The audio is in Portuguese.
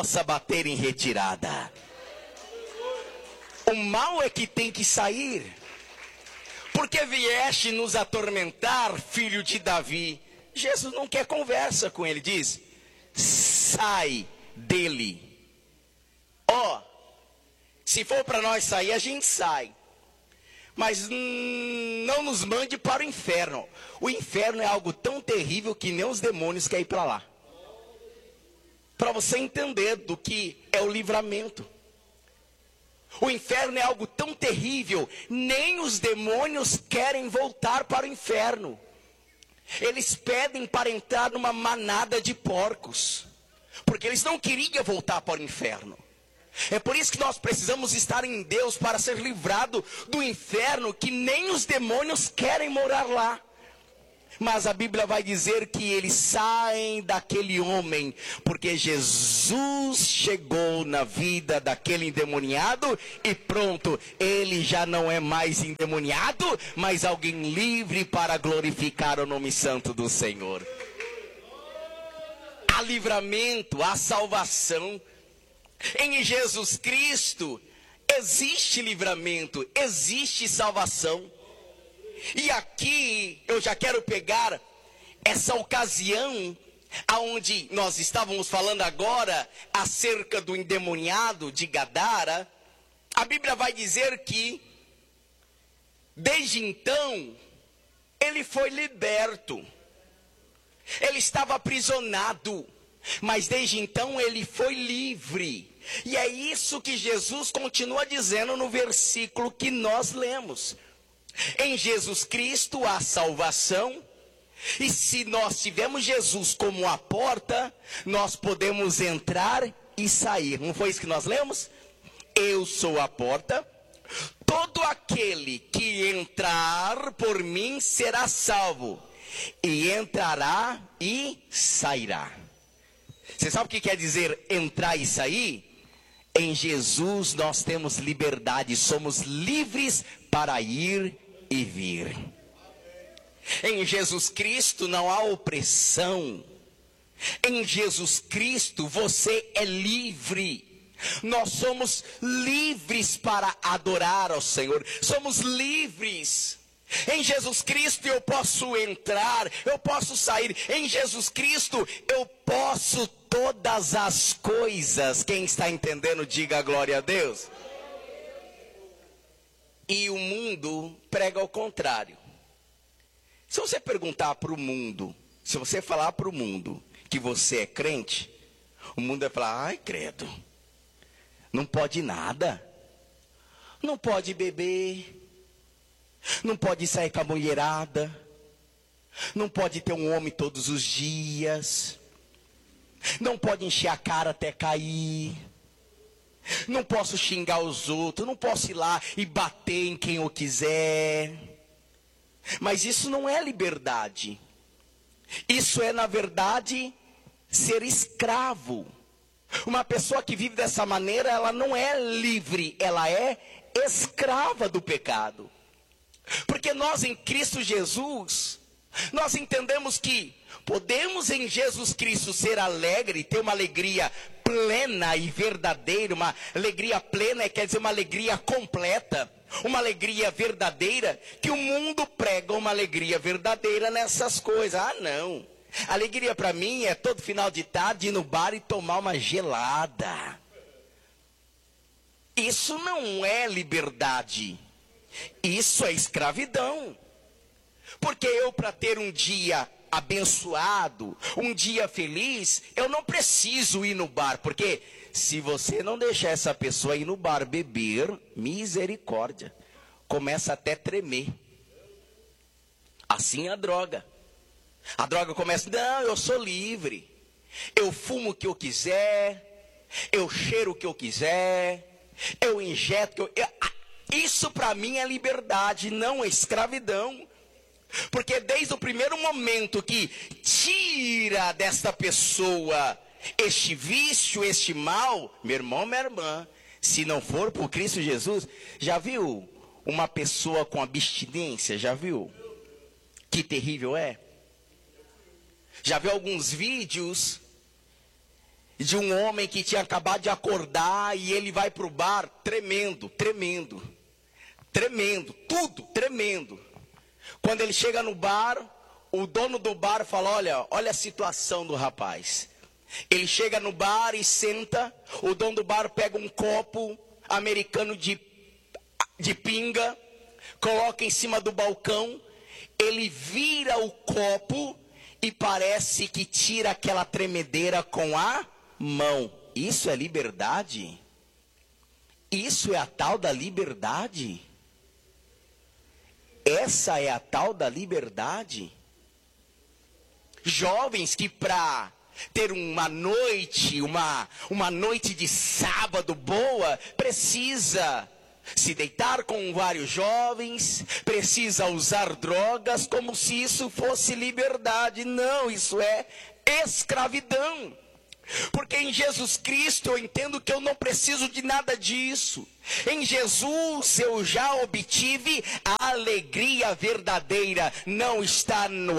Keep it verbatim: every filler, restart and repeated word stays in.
possa bater em retirada. O mal é que tem que sair. Porque vieste nos atormentar, filho de Davi. Jesus não quer conversa com ele, diz: sai dele. Ó, oh, se for para nós sair, a gente sai. Mas hum, não nos mande para o inferno. O inferno é algo tão terrível que nem os demônios querem ir para lá. Para você entender do que é o livramento. O inferno é algo tão terrível, nem os demônios querem voltar para o inferno. Eles pedem para entrar numa manada de porcos, porque eles não queriam voltar para o inferno. É por isso que nós precisamos estar em Deus para ser livrado do inferno, que nem os demônios querem morar lá. Mas a Bíblia vai dizer que eles saem daquele homem, porque Jesus chegou na vida daquele endemoniado e pronto, ele já não é mais endemoniado, mas alguém livre para glorificar o nome santo do Senhor. Há livramento, há salvação. Em Jesus Cristo existe livramento, existe salvação. E aqui eu já quero pegar essa ocasião aonde nós estávamos falando agora acerca do endemoniado de Gadara. A Bíblia vai dizer que desde então ele foi liberto. Ele estava aprisionado, mas desde então ele foi livre. E é isso que Jesus continua dizendo no versículo que nós lemos. Em Jesus Cristo há salvação, e se nós tivermos Jesus como a porta, nós podemos entrar e sair. Não foi isso que nós lemos? Eu sou a porta, todo aquele que entrar por mim será salvo, e entrará e sairá. Você sabe o que quer dizer entrar e sair? Em Jesus nós temos liberdade, somos livres para ir e vir. Em Jesus Cristo não há opressão. Em Jesus Cristo você é livre. Nós somos livres para adorar ao Senhor. Somos livres. Em Jesus Cristo eu posso entrar, eu posso sair. Em Jesus Cristo eu posso todas as coisas. Quem está entendendo, diga glória a Deus. E o mundo prega ao contrário. Se você perguntar para o mundo, se você falar para o mundo que você é crente, o mundo vai falar: ai, credo, não pode nada, não pode beber, não pode sair com a mulherada, não pode ter um homem todos os dias, não pode encher a cara até cair, não posso xingar os outros, não posso ir lá e bater em quem eu quiser. Mas isso não é liberdade. Isso é, na verdade, ser escravo. Uma pessoa que vive dessa maneira, ela não é livre, ela é escrava do pecado. Porque nós em Cristo Jesus, nós entendemos que podemos em Jesus Cristo ser alegre, ter uma alegria plena e verdadeira. Uma alegria plena quer dizer uma alegria completa, uma alegria verdadeira, que o mundo prega uma alegria verdadeira nessas coisas. Ah, não, alegria para mim é todo final de tarde ir no bar e tomar uma gelada. Isso não é liberdade, isso é escravidão. Porque eu, para ter um dia abençoado, um dia feliz, eu não preciso ir no bar. Porque se você não deixar essa pessoa ir no bar beber, misericórdia, começa até a tremer. Assim é a droga. A droga começa: não, eu sou livre, eu fumo o que eu quiser, eu cheiro o que eu quiser, eu injeto o que eu... Isso para mim é liberdade, não é escravidão. Porque desde o primeiro momento que tira desta pessoa este vício, este mal, meu irmão, minha irmã, se não for por Cristo Jesus, já viu uma pessoa com abstinência? Já viu? Que terrível é? Já viu alguns vídeos de um homem que tinha acabado de acordar e ele vai para o bar, tremendo, tremendo, tremendo, tudo tremendo. Quando ele chega no bar, o dono do bar fala, olha, olha a situação do rapaz. Ele chega no bar e senta, o dono do bar pega um copo americano de, de pinga, coloca em cima do balcão, ele vira o copo e parece que tira aquela tremedeira com a mão. Isso é liberdade? Isso é a tal da liberdade? Essa é a tal da liberdade? Jovens que para ter uma noite, uma, uma noite de sábado boa, precisa se deitar com vários jovens, precisa usar drogas como se isso fosse liberdade. Não, isso é escravidão. Porque em Jesus Cristo eu entendo que eu não preciso de nada disso. Em Jesus eu já obtive a alegria verdadeira. Não está no